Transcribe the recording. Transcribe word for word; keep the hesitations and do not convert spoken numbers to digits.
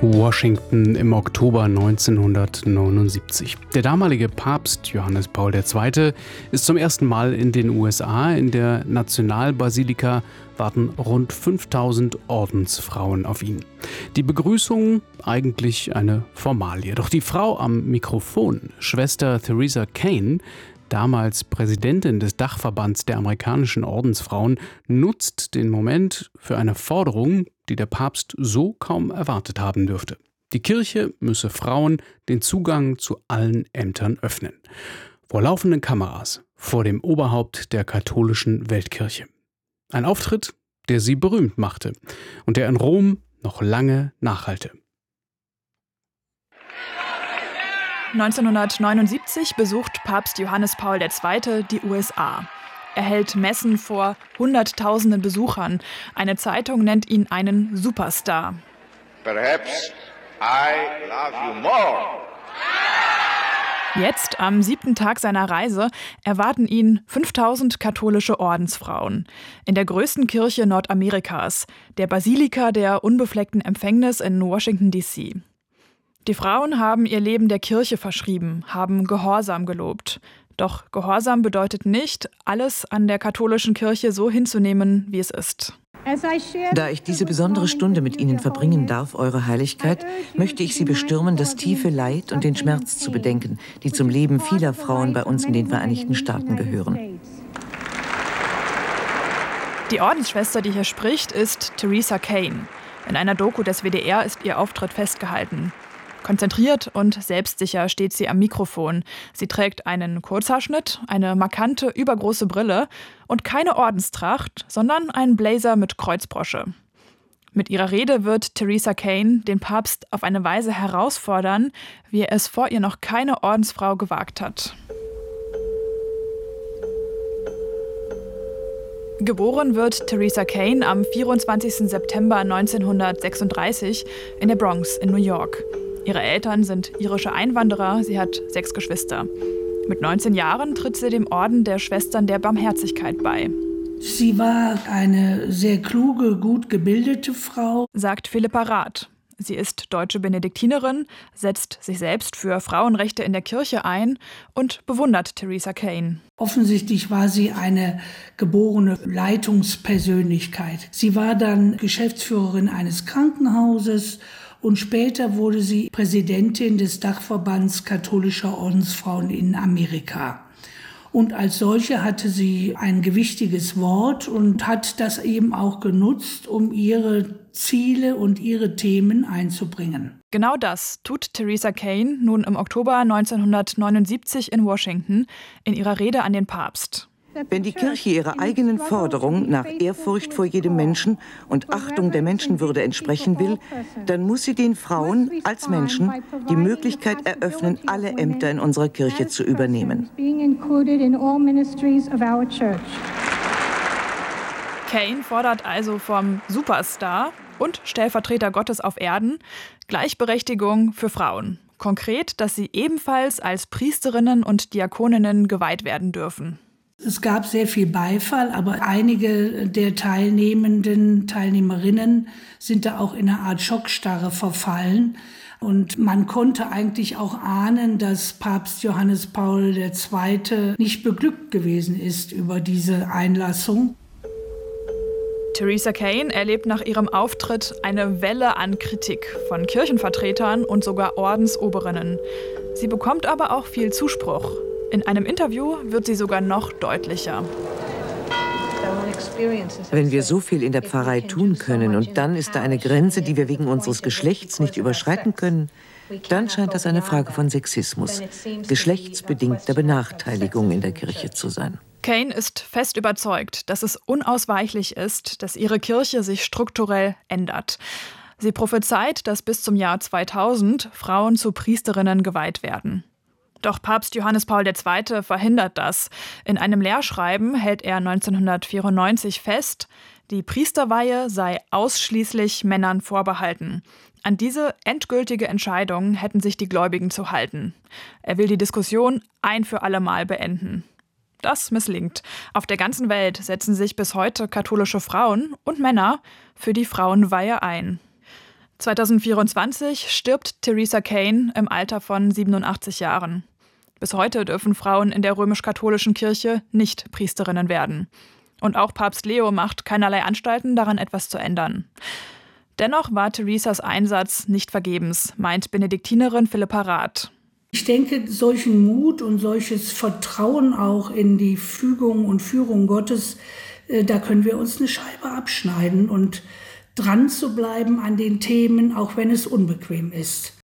Washington im Oktober neunzehnhundertneunundsiebzig. Der damalige Papst Johannes Paul der Zweite ist zum ersten Mal in den U S A. In der Nationalbasilika warten rund fünftausend Ordensfrauen auf ihn. Die Begrüßung eigentlich eine Formalie. Doch die Frau am Mikrofon, Schwester Theresa Cain, damals Präsidentin des Dachverbands der amerikanischen Ordensfrauen, nutzt den Moment für eine Forderung, die der Papst so kaum erwartet haben dürfte. Die Kirche müsse Frauen den Zugang zu allen Ämtern öffnen. Vor laufenden Kameras, vor dem Oberhaupt der katholischen Weltkirche. Ein Auftritt, der sie berühmt machte und der in Rom noch lange nachhallte. neunzehnhundertneunundsiebzig besucht Papst Johannes Paul der Zweite die U S A. Er hält Messen vor hunderttausenden Besuchern. Eine Zeitung nennt ihn einen Superstar. Perhaps I love you more. Jetzt, am siebten Tag seiner Reise, erwarten ihn fünftausend katholische Ordensfrauen. In der größten Kirche Nordamerikas, der Basilika der Unbefleckten Empfängnis in Washington D C Die Frauen haben ihr Leben der Kirche verschrieben, haben Gehorsam gelobt. Doch Gehorsam bedeutet nicht, alles an der katholischen Kirche so hinzunehmen, wie es ist. Da ich diese besondere Stunde mit Ihnen verbringen darf, Eure Heiligkeit, möchte ich Sie bestürmen, das tiefe Leid und den Schmerz zu bedenken, die zum Leben vieler Frauen bei uns in den Vereinigten Staaten gehören. Die Ordensschwester, die hier spricht, ist Theresa Cain. In einer Doku des W D R ist ihr Auftritt festgehalten. Konzentriert und selbstsicher steht sie am Mikrofon. Sie trägt einen Kurzhaarschnitt, eine markante, übergroße Brille und keine Ordenstracht, sondern einen Blazer mit Kreuzbrosche. Mit ihrer Rede wird Theresa Cain den Papst auf eine Weise herausfordern, wie er es vor ihr noch keine Ordensfrau gewagt hat. Geboren wird Theresa Cain am vierundzwanzigsten September neunzehnhundertsechsunddreißig in der Bronx in New York. Ihre Eltern sind irische Einwanderer, sie hat sechs Geschwister. Mit neunzehn Jahren tritt sie dem Orden der Schwestern der Barmherzigkeit bei. Sie war eine sehr kluge, gut gebildete Frau, sagt Philippa Rath. Sie ist deutsche Benediktinerin, setzt sich selbst für Frauenrechte in der Kirche ein und bewundert Theresa Cain. Offensichtlich war sie eine geborene Leitungspersönlichkeit. Sie war dann Geschäftsführerin eines Krankenhauses und später wurde sie Präsidentin des Dachverbands katholischer Ordensfrauen in Amerika. Und als solche hatte sie ein gewichtiges Wort und hat das eben auch genutzt, um ihre Ziele und ihre Themen einzubringen. Genau das tut Theresa Cain nun im Oktober neunzehnhundertneunundsiebzig in Washington in ihrer Rede an den Papst. Wenn die Kirche ihrer eigenen Forderung nach Ehrfurcht vor jedem Menschen und Achtung der Menschenwürde entsprechen will, dann muss sie den Frauen als Menschen die Möglichkeit eröffnen, alle Ämter in unserer Kirche zu übernehmen. Cain fordert also vom Superstar und Stellvertreter Gottes auf Erden Gleichberechtigung für Frauen. Konkret, dass sie ebenfalls als Priesterinnen und Diakoninnen geweiht werden dürfen. Es gab sehr viel Beifall, aber einige der Teilnehmenden, Teilnehmerinnen sind da auch in eine Art Schockstarre verfallen. Und man konnte eigentlich auch ahnen, dass Papst Johannes Paul der Zweite nicht beglückt gewesen ist über diese Einlassung. Theresa Cain erlebt nach ihrem Auftritt eine Welle an Kritik von Kirchenvertretern und sogar Ordensoberinnen. Sie bekommt aber auch viel Zuspruch. In einem Interview wird sie sogar noch deutlicher. Wenn wir so viel in der Pfarrei tun können und dann ist da eine Grenze, die wir wegen unseres Geschlechts nicht überschreiten können, dann scheint das eine Frage von Sexismus, geschlechtsbedingter Benachteiligung in der Kirche zu sein. Cain ist fest überzeugt, dass es unausweichlich ist, dass ihre Kirche sich strukturell ändert. Sie prophezeit, dass bis zum Jahr zweitausend Frauen zu Priesterinnen geweiht werden. Doch Papst Johannes Paul der Zweite verhindert das. In einem Lehrschreiben hält er neunzehnhundertvierundneunzig fest, die Priesterweihe sei ausschließlich Männern vorbehalten. An diese endgültige Entscheidung hätten sich die Gläubigen zu halten. Er will die Diskussion ein für alle Mal beenden. Das misslingt. Auf der ganzen Welt setzen sich bis heute katholische Frauen und Männer für die Frauenweihe ein. zweitausendvierundzwanzig stirbt Teresa Kane im Alter von siebenundachtzig Jahren. Bis heute dürfen Frauen in der römisch-katholischen Kirche nicht Priesterinnen werden. Und auch Papst Leo macht keinerlei Anstalten, daran etwas zu ändern. Dennoch war Teresas Einsatz nicht vergebens, meint Benediktinerin Philippa Rath. Ich denke, solchen Mut und solches Vertrauen auch in die Fügung und Führung Gottes, da können wir uns eine Scheibe abschneiden und dran zu bleiben an den Themen, auch wenn es unbequem ist.